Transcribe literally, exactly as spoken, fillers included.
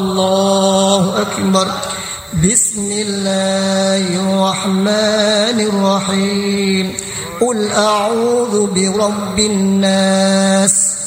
الله أكبر. بسم الله الرحمن الرحيم. قل أعوذ برب الناس